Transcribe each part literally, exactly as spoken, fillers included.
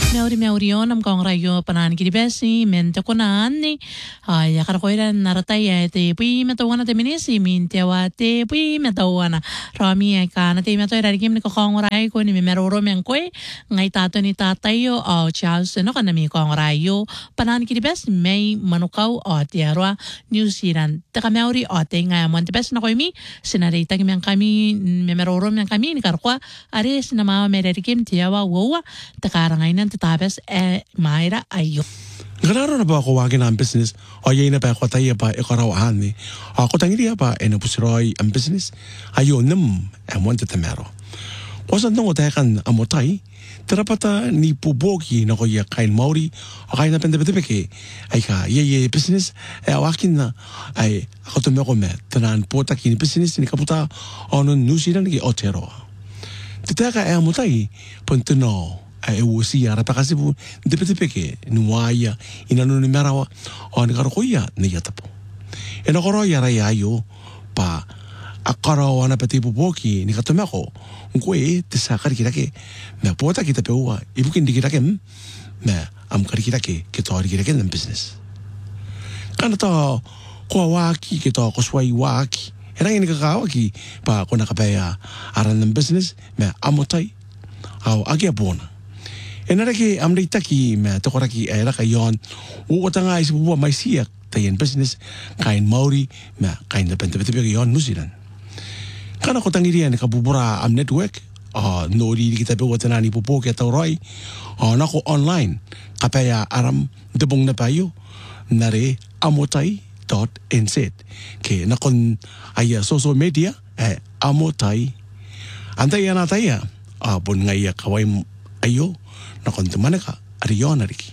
Meuri meurion am kong rayo panan kiri besi mente konani ay karakoira narataya te pui metawana te minisi mintewa te pui metawana rami ay kana te metoy rarigim ni kong rayo ko ni meroro menkwe ngai tato ni tatayo o Charles no kana mi kong rayo panan kiri besi may manukau o tiarwa New Zealand te kameuri o te ngai monte besi na ko mi sinarita ki men kami meroro men kami ni karkwa are sinama merarigim tiawa wowa te karangainan tapos eh Mayra ayo. Ganaro na ba ako wagin ang business o yay na ba ako tayo ba ikarawahan ni ako tangiri ba e napusiroy ang business ayo nam ang wanta tamero. Wasan nang otakan ang motay terapata ni pubogi na ko ya kain Maori o kain na pendepetepeke ay ka yay business e awakin na ay ako tumeko me tanan pota kini business ni kaputa ono New Zealand ki Otero. Titaka e ang motay punto no e usi ara pa kasi bu depetepeke nuaya inanu ni merawa o ni karoya ni yatapo e no koroya ra yayo pa akara wana pati buboki ni katomako ngwe te sakari kirake me pota kita peua ibukin dikirake me am kari kirake ke tori kirake na business kana to ko waki ke to ko swai waki era ni kakawaki pa ko nakapaya aran ng business me amotai au agia bona enara ke amri taki me to koraki era kayon o tanga is buwa mai siak tayen business kain Maori me kain depende bete yon New Zealand kana ko tangiria ni kabubura am network ah no di kita be watana ni popo ke tawroi ah nako online kapaya aram debong na payo nare amotai dot n z ke nakon aya social media eh amotai antaya na taya ah bon ngaya kawai ayo na konti manaka ariyon ariki.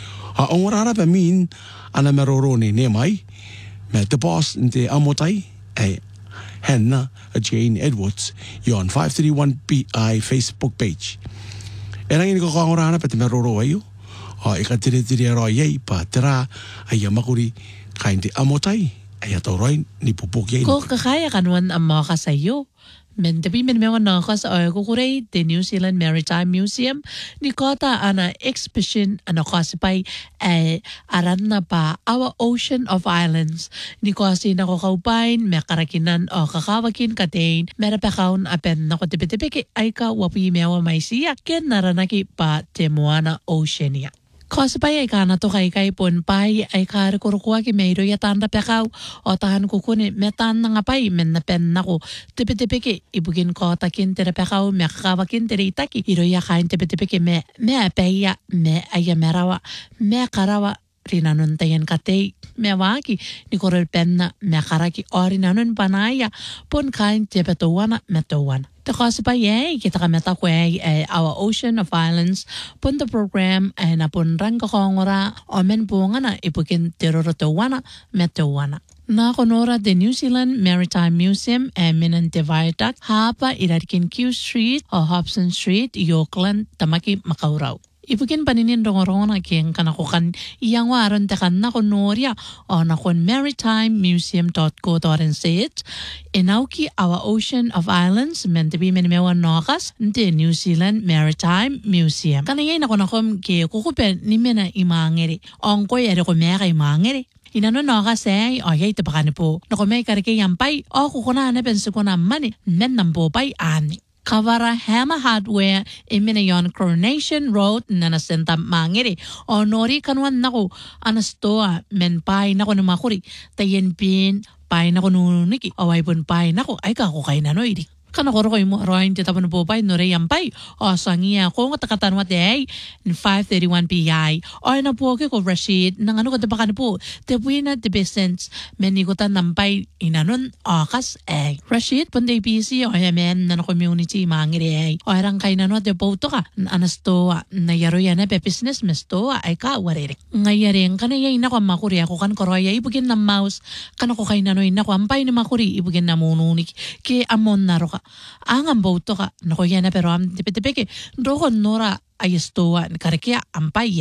A ongorara pa min ana merorone ne mai me the boss nte amotai ay henna Jane Edwards yon five thirty-one P I Facebook page. Erang ini ko ongorara pa te meroro ayo a ikatire tire ro yei pa tera ay makuri kain te amotai ay atoroy ni pupuk yei. Ko kakaya kanwan ang mga kasayo. Men tapi men mewan nakas ay kukuray the New Zealand Maritime Museum ni kota ana exhibition ano kasipay ay aran na pa Our Ocean of Islands ni kasi nakakaupain may karakinan o kakawakin katain may rapakaun apen na kutipitipiki ay ka wapi mewa may siya ken naranaki pa Temuana Oceania. Kasipay ay ka na to kay kay pon pay ay karakurukuha ki mayro yatan rapakaw o tahan kukunin metan na nga pay men na pen nako tipitipiki ibugin ko takin terapakaw me kakawakin teritaki iro yakain tipitipiki me me apaya me ayamerawa me karawa rinanon tayan katay me waki ni korel pen na me karaki o rinanon panaya pon kain tipituwana metuwana. The kasipay kita kami takwe ay Our Ocean of Islands pun the program ay napun rang kakongora o men bunga na ipukin tirorotowana metowana. Na konora the New Zealand Maritime Museum ay minante viaduct hapa irarikin Q Street o Hobson Street, Auckland, Tamaki, Makaurau. Ipukin paninin rongorongo na kiyang kanakukan iyang waron takan na konoria o nakon maritime museum dot co dot n z inauki Our Ocean of Islands mentibi menimewan nokas nte New Zealand Maritime Museum. Kanayay na konakom kiyo kukupen ni mena imangeri ongko yari ko meka imangeri. Inano nokas ay o yay tabakan po nakumay karike yampay o kukuna na penso ko naman eh men nambopay ani. Kavara Hammer Hardware Imminayon Coronation Road na nasenta mangiri o nori kanwan nako anastoa men pay nako na makuri tayen pin pay nako nuniki o ay pun pay nako ay kako kay nanoidi. Kanakoro koy mo roin tita pano po pay no re yampay o sangiya ko nga takatan wa day five thirty-one P I o na po ko Rashid nang ano kada baka po te buena de business menigutan nampay inanon akas ay Rashid punday P C o yamen na community mangiri ay o rang kay nano de boto ka anasto na yaro yan na business mesto ay ka warere ngayaring kanayay na ko makuri ako kan koroya ibugin na mouse kanako kay nanoy na ko ampay na makuri ibugin na mununik ki amon naro ka ang boto ka nakuya na pero am tipitipiki roko nora ayastoa karakia ampayay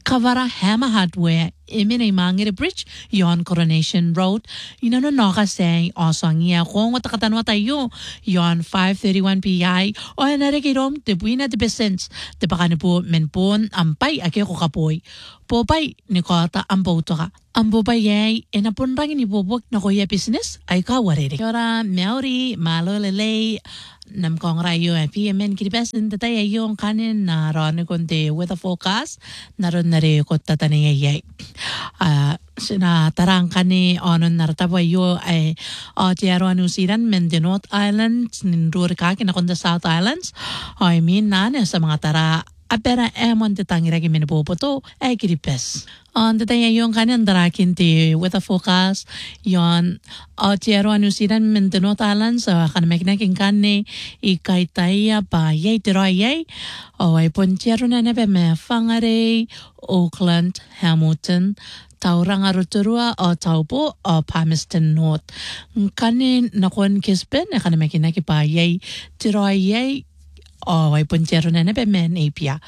Kavara Hammer Hardware Imine Mangere Bridge yon Coronation Road inano noka say osongia kung watakatanwa tayo yon five thirty-one P I o narikirom te buina de besens te pakanipo menpon ampay ake ko kapoy popay ni kota amboto ka ambo bayay enapon rang ni bobok na koya business ay kawarere yora meori malo lele nam kong rayo e P M N kiribes in tatay yung kanin na ron konti weather forecast naron nare ko tatani yay ah sina tarang kani onon nartabo yo ay o tiaro New Zealand men the North Islands nindur ka kinakonda South Islands I mean na sa mga tara apera emon te tangira ki menipopoto ay kiripes. On the day yung kanan darakin ti weather forecast yon o tiaro New Zealand men the North Islands so kan meknaking kanne ikay taya pa yay tiro yay o ay pontiero na nebe me Whangarei, Auckland, Hamilton, Tauranga Rotorua o Taupo o Palmerston North. Kanin nakon kispen kan mekinaki pa yay tiro yay o ay punjero na nebe men apia.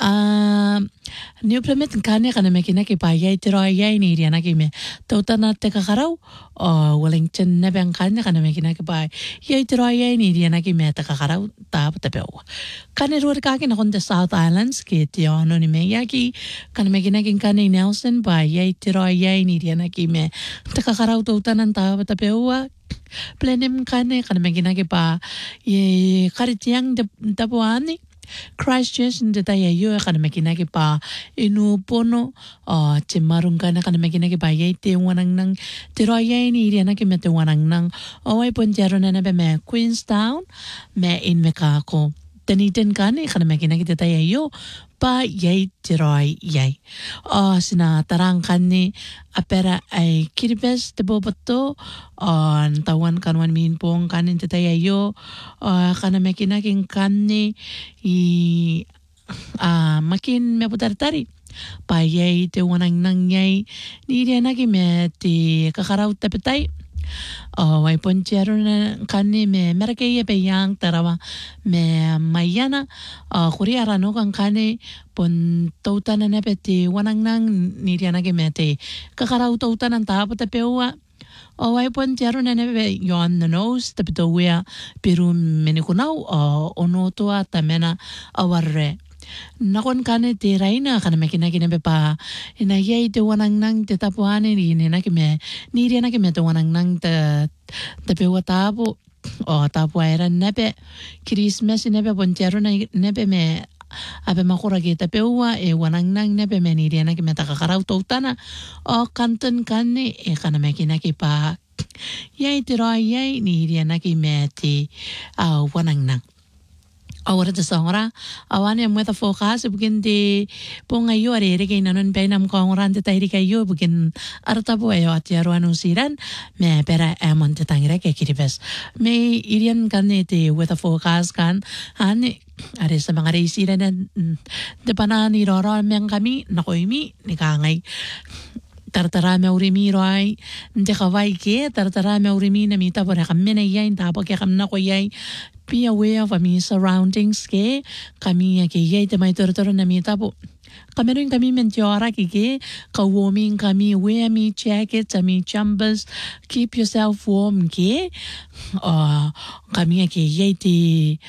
Um, New permit kane kana mekina ki pa yay tiro yay ni ria na ki me tota na te kakaraw o Wellington nebe kane kana mekina ki pa yay tiro yay ni ria na ki me te kakaraw ta ta peo. Kane ruor ka ki na kon the South Islands ki ti ono ni me yaki kana mekina ki kane Nelson pa yay tiro yay ni ria na ki me te kakaraw tota na ta ta peo. Plenem kane kana mekina ki pa ye karitiang de tapuani Christchurch nde taya yo kana mekina ki pa inu pono o timarung kana kana mekina ki pa ye te wanang nang tiro ye ni ria na ki me te wanang nang o ai ponjero na be me Queenstown me in mekako tenitin kane kana mekina ki te taya yo pa yay tiroy yay. O sina tarang kani apera ay kiribes te bobato on tawan kanwan min pong kanin te tayayo o kana mekinaking kani i uh, makin me putartari pa yay te wanang nang yay ni ria nagi me ti kakaraw tapetay. Oh, ay ponchero na kani me merakeye pe yang tarawa me mayana uh, kuri arano kan kani pon tauta na nepeti wanang nang niria na gemete kakaraw tauta ng tapo tapewa o ay ponchero na nebe yon the nose tapito wea pero menikunaw o ono to atamena awarre nakon kane te raina kana mekina kine pa ina yai te wanang nang te tapuane ni na kime ni ria na kime te wanang nang te te pe watapo o tapu era nebe Christmas nebe ponchero na nebe me abe makura ki te peua e wanang nang nebe me ni ria na kime takakaraw tautana o kanton kane e kana mekina ki pa yai te rai yai ni ria na kime te uh, wanang nang awara te songora awane mweta forecast bukin de ponga yo are re kay nanon pe nam ko ngoran te tairi kay yo bukin arta po ayo at yaro New Zealand me pera amon te tangira kay kiribes me irian kanne te weather forecast kan ane are sa mga reisira na de panani roro meng kami nakoimi ni kangay tartara me urimi roi de kawai ke tartara me urimi na mita por kami na yain tapo ke kam na ko yai be aware of my surroundings ke kami ke yai te mai tortoro na mita po kami rin kami mentira kike ka warming kami wear me jackets ami jumpers keep yourself warm ke uh, kami ke yai te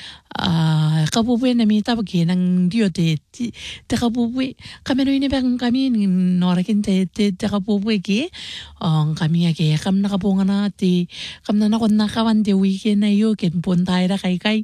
uh, kapupuin na mita po ke nang dio te te kapupuin kami rin ibang kami norakin te te te kapupuin ke uh, kami ke kam nakapunga na te kam na nakon nakawan te weekend na yo ken puntay ra kay kay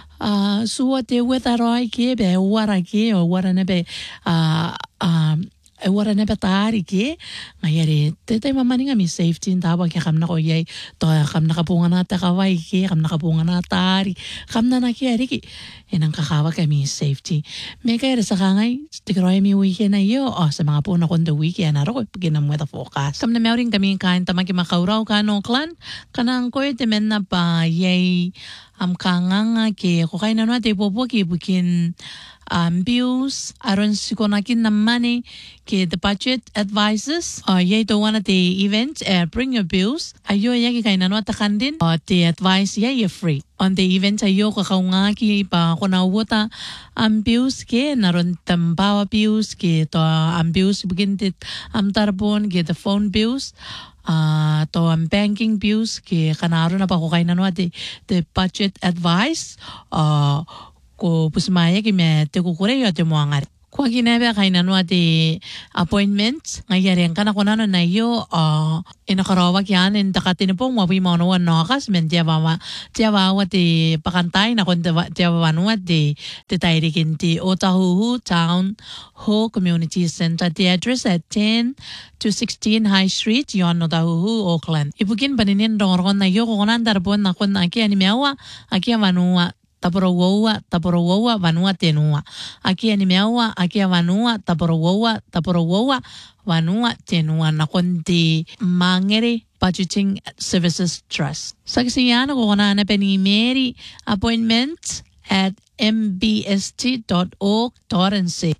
Uh, suwa te weta roi ke be wara ke o wara na be uh, uh, e wara na be tari ke ngayari te te mamani nga mi safety ntawa ke kam na ko yay to kam na kapunga na ta kawai ke kam na kapunga na tari kam na na ke ari ki inang kakawa ka mi safety me kaya sa kangay tigroy mi weekend na yo o sa mga po na kondo weekend na ro pagin weather forecast kam na meron kami kain tamaki makauraw ka no clan kanang ko te men na pa yay am kanga nga ke ko kay na no te popo ki bukin um, bills aron sikonakin na money ke the budget advisors uh, yay to one of the event uh, bring your bills ayo yagi kay nano takandin uh, the advice yay free on the event ayo ka kaunga ki pa kunawota ang bills ke naron tambawa bills ke to ang bills bigintit am tarbon ke the phone bills uh, to ang banking bills ke kanaro na pa ko kay nano the, the budget advice uh, ko pusmaya ki me te kukure yo te moangari. Kwa kinebe kay nanwa ti appointments ngayari ang kana kunano na iyo uh, inakarawak yan in takatin po mawi mo no nakas men dia mama dia bawa ti pakantay na kun dia wanwa ti ti tairikin ti Otahuhu Town Hall Community Center. The address at ten to sixteen High Street yon Otahuhu Auckland. Ibukin paninin rongon na iyo kukunan darbon na kun aki animewa aki wanwa taporowowa taporowowa vanua tenua aki animewa aki vanua taporowowa taporowowa vanua tenua na konti mangere budgeting services trust saksiyano ko na na penimeri appointment at m b s t dot org dot n c